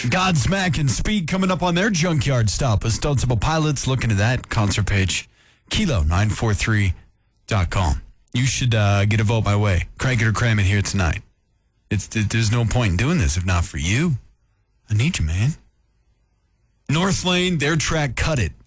Godsmack and Speed coming up on their Junkyard Stop. With Stone Temple Pilots, look into that concert page. Kilo943.com. You should get a vote my way. Crank it or cram it here tonight. There's no point in doing this if not for you. I need you, man. North Lane, their track Cut It.